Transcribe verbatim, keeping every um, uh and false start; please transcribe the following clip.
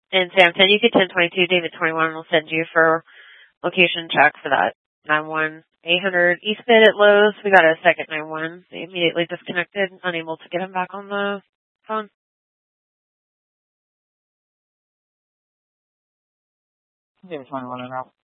And Sam ten, you get ten twenty-two. David twenty-one will send you for location check for that nine one eight hundred East Mid at Lowe's. We got a second nine one. They immediately disconnected, unable to get him back on the phone. David twenty-one and out.